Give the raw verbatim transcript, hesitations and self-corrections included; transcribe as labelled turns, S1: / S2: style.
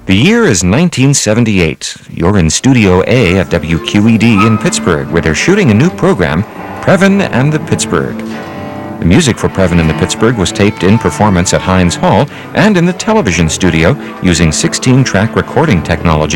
S1: The year is nineteen seventy-eight. You're in Studio A at W Q E D in Pittsburgh, where they're shooting a new program, Previn and the Pittsburgh. The music for Previn and the Pittsburgh was taped in performance at Heinz Hall and in the television studio using sixteen-track recording technology.